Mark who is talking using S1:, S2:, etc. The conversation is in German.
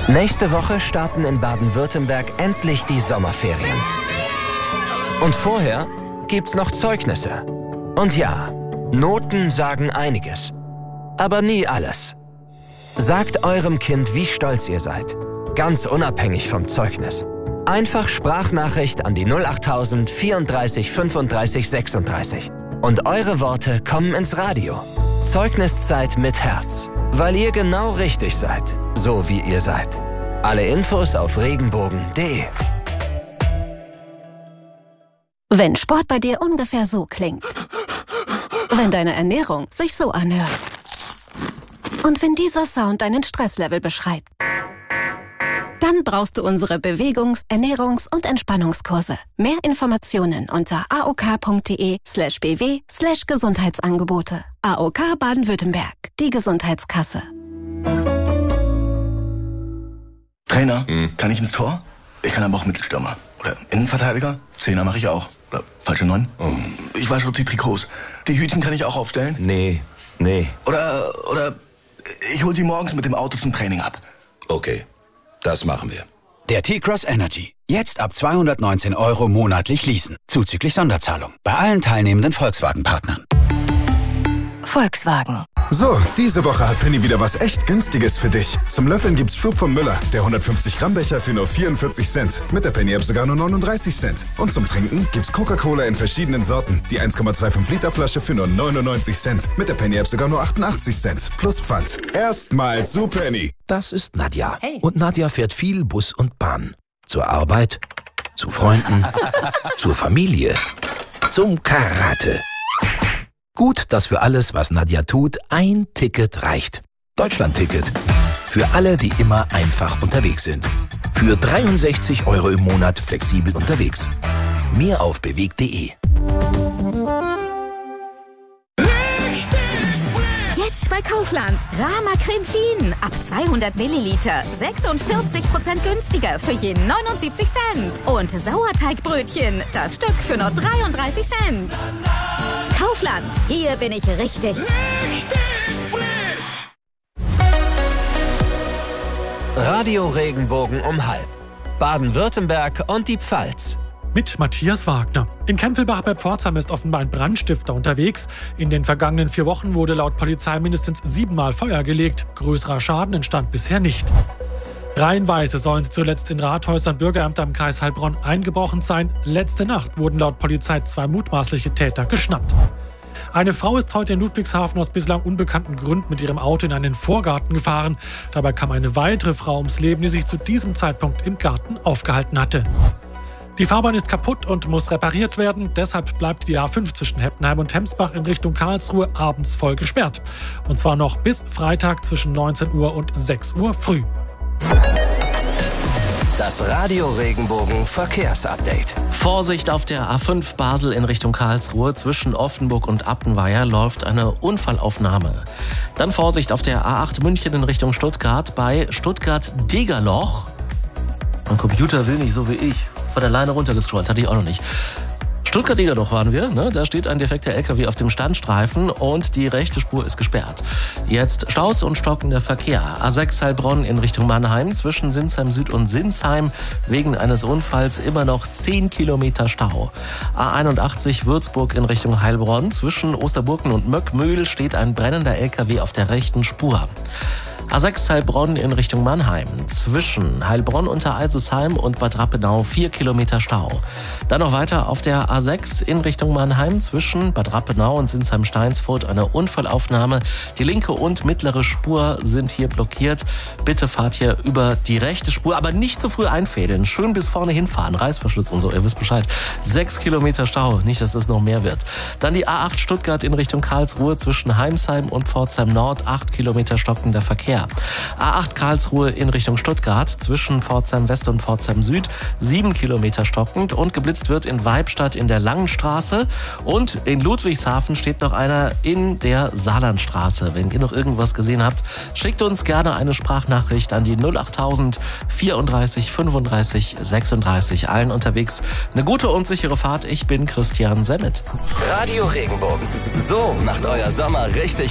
S1: Nächste Woche starten in Baden-Württemberg endlich die Sommerferien. Und vorher gibt's noch Zeugnisse. Und ja, Noten sagen einiges. Aber nie alles. Sagt eurem Kind, wie stolz ihr seid. Ganz unabhängig vom Zeugnis. Einfach Sprachnachricht an die 08000 34 35 36. Und eure Worte kommen ins Radio. Zeugniszeit mit Herz. Weil ihr genau richtig seid. So wie ihr seid. Alle Infos auf regenbogen.de.
S2: Wenn Sport bei dir ungefähr so klingt. Wenn deine Ernährung sich so anhört. Und wenn dieser Sound deinen Stresslevel beschreibt. Dann brauchst du unsere Bewegungs-, Ernährungs- und Entspannungskurse. Mehr Informationen unter aok.de/bw/Gesundheitsangebote. AOK Baden-Württemberg, die Gesundheitskasse.
S3: Trainer, kann ich ins Tor? Ich kann aber auch Mittelstürmer. Oder Innenverteidiger? Zehner mache ich auch. Oder falsche 9? Ich wasche auch die Trikots. Die Hütchen kann ich auch aufstellen?
S4: Nee.
S3: Oder ich hol sie morgens mit dem Auto zum Training ab.
S4: Okay, das machen wir.
S5: Der T-Cross Energy. Jetzt ab 219 € monatlich leasen. Zuzüglich Sonderzahlung. Bei allen teilnehmenden Volkswagen-Partnern.
S2: Volkswagen.
S6: So, diese Woche hat Penny wieder was echt Günstiges für dich. Zum Löffeln gibt's Schub von Müller, der 150 Gramm Becher für nur 44 Cent. Mit der Penny App sogar nur 39 Cent. Und zum Trinken gibt's Coca-Cola in verschiedenen Sorten. Die 1,25 Liter Flasche für nur 99 Cent. Mit der Penny App sogar nur 88 Cent. Plus Pfand. Erstmal zu Penny.
S4: Das ist Nadja.
S2: Hey.
S4: Und Nadja fährt viel Bus und Bahn. Zur Arbeit, zu Freunden, zur Familie, zum Karate. Gut, dass für alles, was Nadja tut, ein Ticket reicht. Deutschland-Ticket. Für alle, die immer einfach unterwegs sind. Für 63 € im Monat flexibel unterwegs. Mehr auf beweg.de.
S7: Jetzt bei Kaufland. Rama Creme Fien. Ab 200 Milliliter. 46% günstiger für je 79 Cent. Und Sauerteigbrötchen. Das Stück für nur 33 Cent. Kaufland. Hier bin ich richtig.
S1: Radio Regenbogen um 12. Baden-Württemberg und die Pfalz.
S8: Mit Matthias Wagner. In Kempfelbach bei Pforzheim ist offenbar ein Brandstifter unterwegs. In den vergangenen 4 Wochen wurde laut Polizei mindestens 7-mal Feuer gelegt. Größerer Schaden entstand bisher nicht. Reihenweise sollen sie zuletzt in Rathäusern, Bürgerämtern im Kreis Heilbronn eingebrochen sein. Letzte Nacht wurden laut Polizei 2 mutmaßliche Täter geschnappt. Eine Frau ist heute in Ludwigshafen aus bislang unbekannten Gründen mit ihrem Auto in einen Vorgarten gefahren. Dabei kam eine weitere Frau ums Leben, die sich zu diesem Zeitpunkt im Garten aufgehalten hatte. Die Fahrbahn ist kaputt und muss repariert werden. Deshalb bleibt die A5 zwischen Heppenheim und Hemsbach in Richtung Karlsruhe abends voll gesperrt. Und zwar noch bis Freitag zwischen 19 Uhr und 6 Uhr früh.
S1: Das Radio Regenbogen Verkehrsupdate.
S9: Vorsicht auf der A5 Basel in Richtung Karlsruhe. Zwischen Offenburg und Appenweier läuft eine Unfallaufnahme. Dann Vorsicht auf der A8 München in Richtung Stuttgart bei Stuttgart-Degerloch. Mein Computer will nicht so wie ich. Von der Leine runtergescrollt, hatte ich auch noch nicht. Stuttgart-Degerloch waren wir, ne? Da steht ein defekter LKW auf dem Standstreifen und die rechte Spur ist gesperrt. Jetzt Staus und stockender Verkehr. A6 Heilbronn in Richtung Mannheim, zwischen Sinsheim Süd und Sinsheim wegen eines Unfalls immer noch 10 Kilometer Stau. A81 Würzburg in Richtung Heilbronn, zwischen Osterburken und Möckmühl steht ein brennender LKW auf der rechten Spur. A6 Heilbronn in Richtung Mannheim. Zwischen Heilbronn unter Alzesheim und Bad Rappenau 4 Kilometer Stau. Dann noch weiter auf der A6 in Richtung Mannheim. Zwischen Bad Rappenau und Sinsheim-Steinsfurt eine Unfallaufnahme. Die linke und mittlere Spur sind hier blockiert. Bitte fahrt hier über die rechte Spur, aber nicht zu früh einfädeln. Schön bis vorne hinfahren. Reißverschluss und so, ihr wisst Bescheid. 6 Kilometer Stau, nicht, dass es noch mehr wird. Dann die A8 Stuttgart in Richtung Karlsruhe. Zwischen Heimsheim und Pforzheim Nord 8 Kilometer stockender Verkehr. A8 Karlsruhe in Richtung Stuttgart, zwischen Pforzheim West und Pforzheim Süd, 7 Kilometer stockend und geblitzt wird in Weibstadt in der Langen Straße und in Ludwigshafen steht noch einer in der Saarlandstraße. Wenn ihr noch irgendwas gesehen habt, schickt uns gerne eine Sprachnachricht an die 08000 34 35 36. Allen unterwegs eine gute und sichere Fahrt. Ich bin Christian Semmet.
S1: Radio Regenbogen. So macht euer Sommer richtig